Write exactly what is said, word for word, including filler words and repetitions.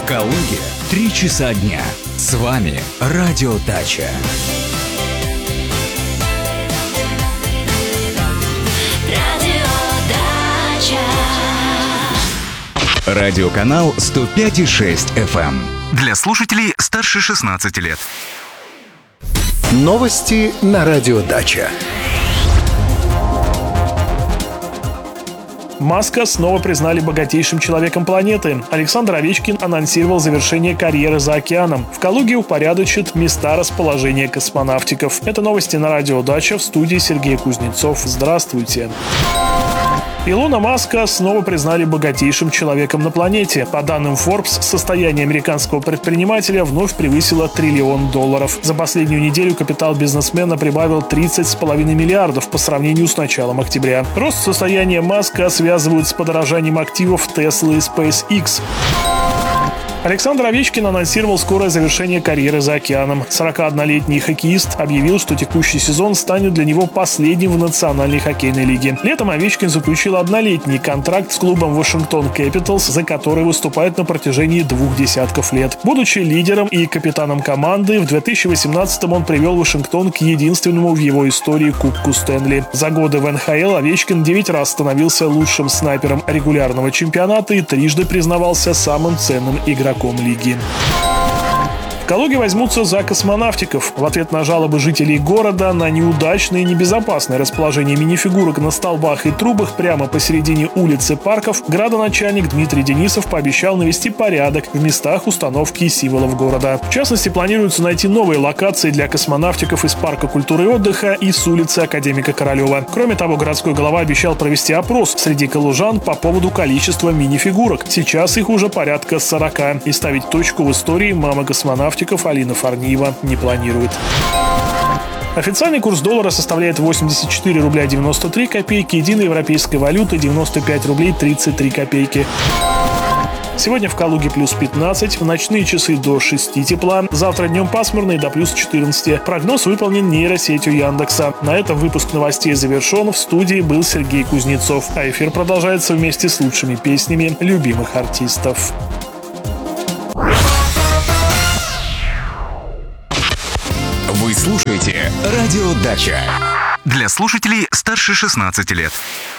В Калуге три часа дня. С вами Радио Дача. Радиоканал сто пять и шесть эф эм. Для слушателей старше шестнадцати лет. Новости на Радио Дача. Маска снова признали богатейшим человеком планеты. Александр Овечкин анонсировал завершение карьеры за океаном. В Калуге упорядочат места расположения космонавтиков. Это новости на Радио Дача, в студии Сергей Кузнецов. Здравствуйте. Илона Маска снова признали богатейшим человеком на планете. По данным Forbes, состояние американского предпринимателя вновь превысило триллион долларов. За последнюю неделю капитал бизнесмена прибавил тридцать с половиной миллиардов по сравнению с началом октября. Рост состояния Маска связывают с подорожанием активов Tesla и SpaceX. Александр Овечкин анонсировал скорое завершение карьеры за океаном. сорокаоднолетний хоккеист объявил, что текущий сезон станет для него последним в Национальной хоккейной лиге. Летом Овечкин заключил однолетний контракт с клубом Вашингтон Кэпиталс, за который выступает на протяжении двух десятков лет. Будучи лидером и капитаном команды, в две тысячи восемнадцатом он привел Вашингтон к единственному в его истории Кубку Стэнли. За годы в эн ха эл Овечкин девять раз становился лучшим снайпером регулярного чемпионата и трижды признавался самым ценным игроком лиги. В Калуге возьмутся за космонавтиков. В ответ на жалобы жителей города на неудачное и небезопасное расположение минифигурок на столбах и трубах прямо посередине улиц и парков, градоначальник Дмитрий Денисов пообещал навести порядок в местах установки символов города. В частности, планируется найти новые локации для космонавтиков из парка культуры и отдыха и с улицы Академика Королева. Кроме того, городской глава обещал провести опрос среди калужан по поводу количества минифигурок. Сейчас их уже порядка сорока. И ставить точку в истории мама космонавтиков Алина Фарниева не планирует. Официальный курс доллара составляет восемьдесят четыре рубля девяносто три копейки, единая европейская валюта девяносто пять рублей тридцать три копейки. Сегодня в Калуге плюс пятнадцать, в ночные часы до шести тепла, завтра днем пасмурно и до плюс четырнадцати. Прогноз выполнен нейросетью Яндекса. На этом выпуск новостей завершен. В студии был Сергей Кузнецов, а эфир продолжается вместе с лучшими песнями любимых артистов. Вы слушаете Радио Дача. Для слушателей старше шестнадцати лет.